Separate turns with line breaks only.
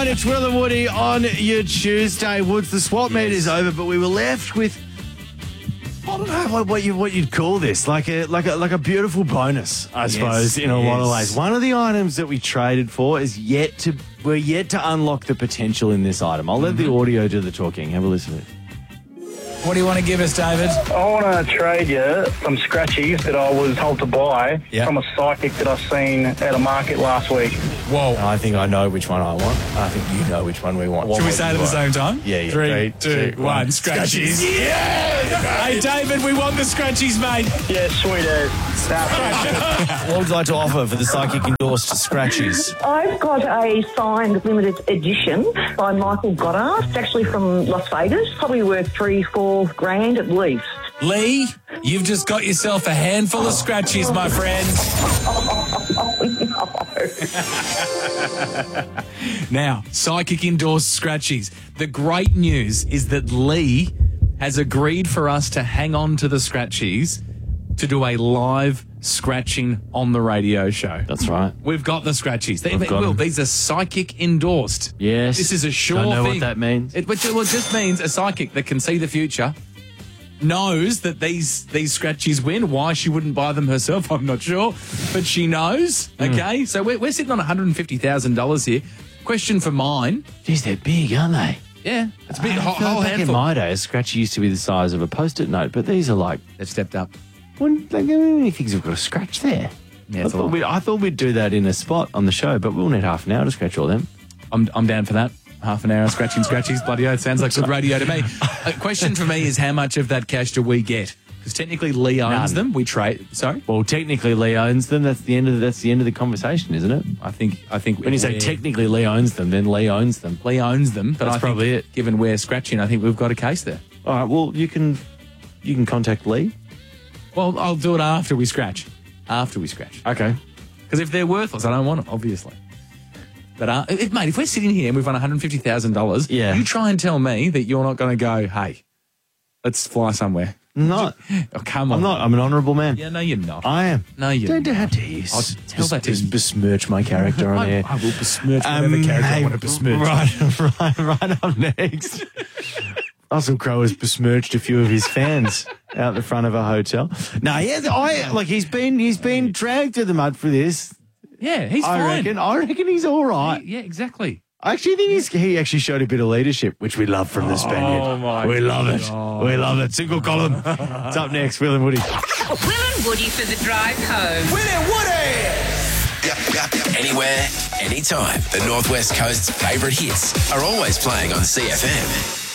9. It's Will and Woody on your Tuesday. Woods, the swap meet is over, but we were left with, I don't know what you'd call this, like a beautiful bonus, I suppose, in a lot of ways. One of the items that we traded for is we're yet to unlock the potential in this item. I'll let the audio do the talking. Have a listen to it.
What do you want to give us, David?
I want to trade you some scratchies that I was told to buy from a psychic that I've seen at a market last week.
Whoa.
I think I know which one I want. I think you know which one we want.
Should we say it at the same time?
Yeah.
3, 2, 1. Scratchies. Yeah! Hey, David, we want the scratchies, mate.
Yeah, sweet as.
What would you like to offer for the psychic endorsed scratchies?
I've got a signed limited edition by Michael Goddard. It's actually from Las Vegas. Probably worth $3-4 grand at least.
Lee, you've just got yourself a handful of scratchies, my friend. Now, psychic endorsed scratchies. The great news is that Lee has agreed for us to hang on to the scratchies to do a live scratching on the radio show.
That's right.
We've got the scratchies.
Will,
these are psychic endorsed.
Yes.
This is a sure
Don't know
thing.
what that means.
It just means a psychic that can see the future knows that these scratchies win. Why she wouldn't buy them herself, I'm not sure. But she knows, okay? So we're sitting on $150,000 here. Question for mine.
Geez, they're big, aren't they?
Yeah, it's a big
I
whole
feel like back
handful.
in my day, a scratchy used to be the size of a Post-it note, but these are like...
They've stepped up.
How many things have got a scratch there?
Yeah,
I thought we'd do that in a spot on the show, but we'll need half an hour to scratch all them.
I'm down for that. Half an hour of scratching scratchies. Bloody oath, sounds like good radio to me. A question for me is, how much of that cash do we get? Because technically Lee owns them. We trade. Sorry.
Well, technically Lee owns them. That's the end of the conversation, isn't it?
I think
when you say technically Lee owns them, then Lee owns them.
Lee owns them, but
that's probably it.
Given we're scratching, I think we've got a case there.
All right. Well, you can contact Lee.
Well, I'll do it after we scratch.
Okay.
Because if they're worthless, I don't want them, obviously. But, mate, if we're sitting here and we've won $150,000, you try and tell me that you're not going to go, hey, let's fly somewhere.
Not.
Oh, come on.
I'm not. I'm an honourable man.
Yeah, no, you're not.
I am.
No, you're not.
How dare you
tell that to
besmirch my character on air.
I will besmirch whatever character I want to besmirch.
Right up next. Russell Crowe has besmirched a few of his fans out the front of a hotel. No, he's been dragged through the mud for this.
Yeah, he's fine.
I reckon he's all right.
Yeah, exactly.
I actually think he actually showed a bit of leadership, which we love from the Spaniard.
Oh, my
We love it.
God.
We love it. Single column. It's up next, Will and Woody.
Will and Woody for the drive home.
Will and Woody! Anywhere, anytime. The Northwest Coast's favourite hits are always playing on CFM.